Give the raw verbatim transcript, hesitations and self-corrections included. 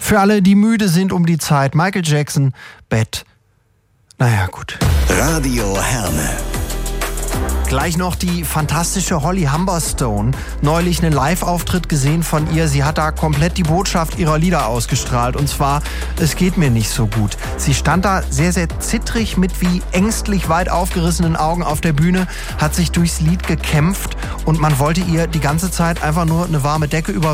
Für alle, die müde sind um die Zeit, Michael Jackson, Bett. Naja, gut. Radio Herne. Gleich noch die fantastische Holly Humberstone. Neulich einen Live-Auftritt gesehen von ihr. Sie hat da komplett die Botschaft ihrer Lieder ausgestrahlt. Und zwar, es geht mir nicht so gut. Sie stand da sehr, sehr zittrig mit wie ängstlich weit aufgerissenen Augen auf der Bühne, hat sich durchs Lied gekämpft und man wollte ihr die ganze Zeit einfach nur eine warme Decke über